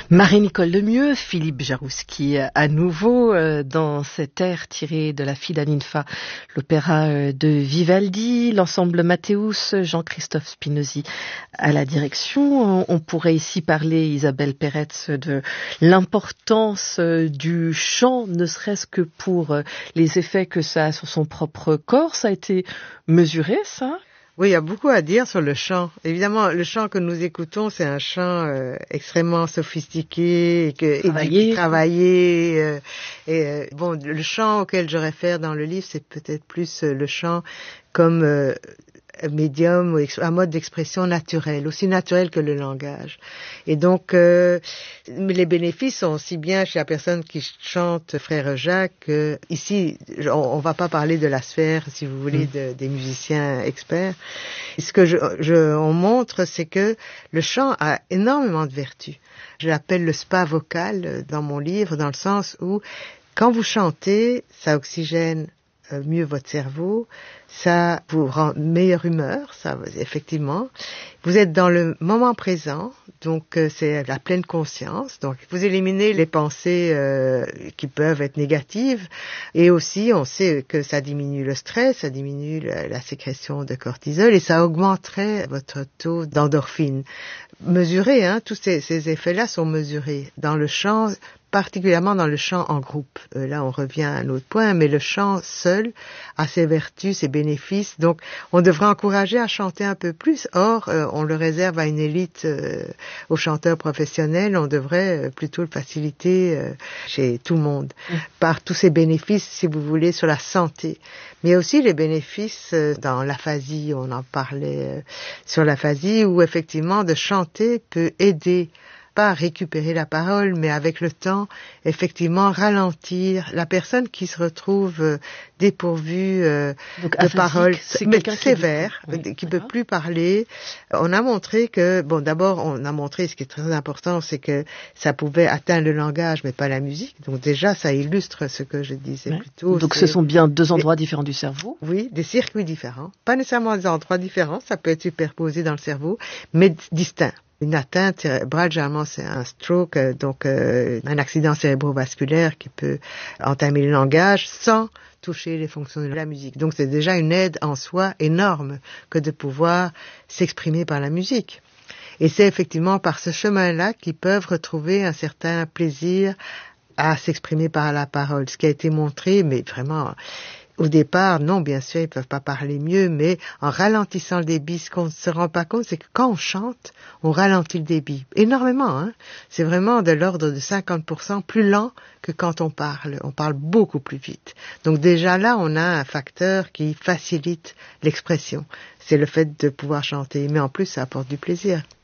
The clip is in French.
Marie-Nicole Lemieux, Philippe Jarouski, à nouveau dans cet air tiré de La Fida Ninfa, l'opéra de Vivaldi, l'ensemble Mathéus, Jean-Christophe Spinozzi à la direction. On pourrait ici parler, Isabelle Peretz, de l'importance du chant, ne serait-ce que pour les effets que ça a sur son propre corps. Ça a été mesuré, ça ? Oui, il y a beaucoup à dire sur le chant. Évidemment, le chant que nous écoutons, c'est un chant extrêmement sophistiqué, travaillé. Bon, le chant auquel je réfère dans le livre, c'est peut-être plus le chant comme médium ou un mode d'expression naturel, aussi naturel que le langage. Et donc, les bénéfices sont aussi bien chez la personne qui chante Frère Jacques. Ici, on va pas parler de la sphère, si vous voulez, des musiciens experts. Ce que on montre, c'est que le chant a énormément de vertus. Je l'appelle le spa vocal dans mon livre, dans le sens où, quand vous chantez, ça oxygène mieux votre cerveau, ça vous rend meilleure humeur, ça effectivement. Vous êtes dans le moment présent, donc c'est la pleine conscience. Donc vous éliminez les pensées qui peuvent être négatives, et aussi on sait que ça diminue le stress, ça diminue la sécrétion de cortisol et ça augmenterait votre taux d'endorphine. Mesuré, tous ces effets-là sont mesurés dans le chant. Particulièrement dans le chant en groupe. Là, on revient à un autre point, mais le chant seul a ses vertus, ses bénéfices. Donc, on devrait encourager à chanter un peu plus. Or, on le réserve à une élite, aux chanteurs professionnels. On devrait plutôt le faciliter chez tout le monde, par tous ces bénéfices, si vous voulez, sur la santé. Mais aussi les bénéfices dans l'aphasie, on en parlait sur l'aphasie, où effectivement, de chanter peut aider pas récupérer la parole, mais avec le temps, effectivement, ralentir la personne qui se retrouve dépourvue de paroles sévères, qui peut plus parler. On a montré que, d'abord, on a montré, ce qui est très important, c'est que ça pouvait atteindre le langage, mais pas la musique. Donc déjà, ça illustre ce que je disais plus tôt. Donc ce sont bien deux endroits différents du cerveau? Oui, des circuits différents. Pas nécessairement des endroits différents, ça peut être superposé dans le cerveau, mais distincts. Une atteinte cérébrale, généralement, c'est un stroke, donc un accident cérébrovasculaire qui peut entamer le langage sans toucher les fonctions de la musique. Donc c'est déjà une aide en soi énorme que de pouvoir s'exprimer par la musique. Et c'est effectivement par ce chemin-là qu'ils peuvent retrouver un certain plaisir à s'exprimer par la parole. Ce qui a été montré, mais vraiment... Au départ, non, bien sûr, ils peuvent pas parler mieux, mais en ralentissant le débit, ce qu'on ne se rend pas compte, c'est que quand on chante, on ralentit le débit. Énormément, C'est vraiment de l'ordre de 50% plus lent que quand on parle. On parle beaucoup plus vite. Donc déjà là, on a un facteur qui facilite l'expression. C'est le fait de pouvoir chanter. Mais en plus, ça apporte du plaisir.